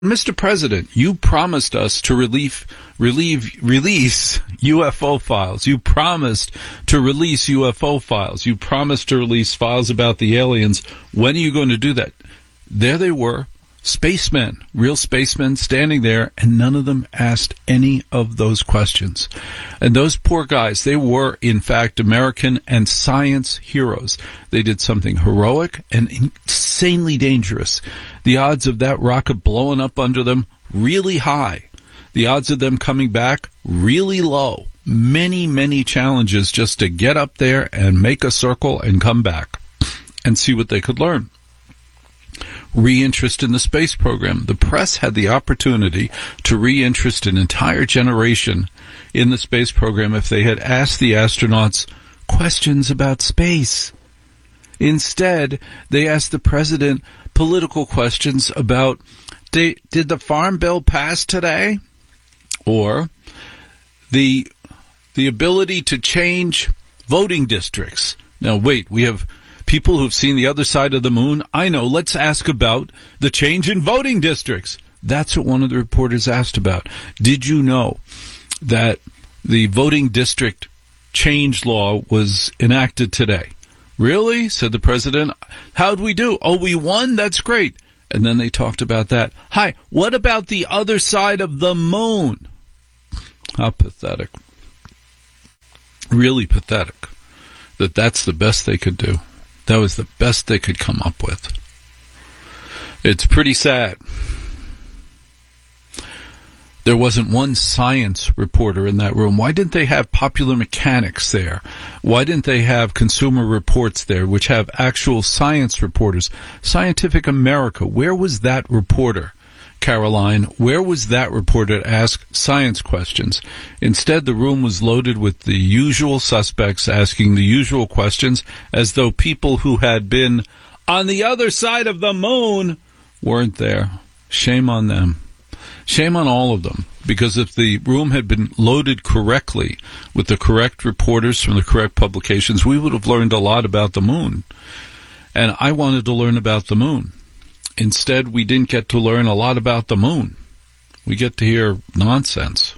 Mr. President, you promised us to release UFO files. You promised to release UFO files. You promised to release files about the aliens. When are you going to do that? There they were, spacemen, real spacemen standing there, and none of them asked any of those questions. And those poor guys, they were, in fact, American and science heroes. They did something heroic and insanely dangerous. The odds of that rocket blowing up under them, really high. The odds of them coming back, really low. Many, many challenges just to get up there and make a circle and come back and see what they could learn. Reinterest in the space program. The press had the opportunity to reinterest an entire generation in the space program if they had asked the astronauts questions about space. Instead, they asked the president political questions about, did the Farm Bill pass today? Or the ability to change voting districts. Now, wait, we have people who've seen the other side of the moon. I know, let's ask about the change in voting districts. That's what one of the reporters asked about. Did you know that the voting district change law was enacted today? Really? Said the president. How'd we do? Oh, we won? That's great. And then they talked about that. Hi, what about the other side of the moon? How pathetic. Really pathetic. That's the best they could do. That was the best they could come up with. It's pretty sad. There wasn't one science reporter in that room. Why didn't they have Popular Mechanics there? Why didn't they have Consumer Reports there, which have actual science reporters? Scientific America, where was that reporter? Caroline, where was that reporter to ask science questions? Instead, the room was loaded with the usual suspects asking the usual questions, as though people who had been on the other side of the moon weren't there. Shame on them. Shame on all of them, because if the room had been loaded correctly with the correct reporters from the correct publications, we would have learned a lot about the moon. And I wanted to learn about the moon. Instead, we didn't get to learn a lot about the moon. We get to hear nonsense.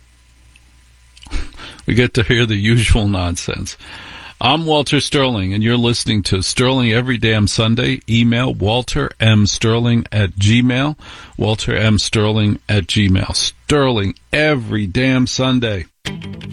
We get to hear the usual nonsense. I'm Walter Sterling, and you're listening to Sterling Every Damn Sunday. Email waltermsterling@gmail. waltermsterling@gmail. Sterling Every Damn Sunday.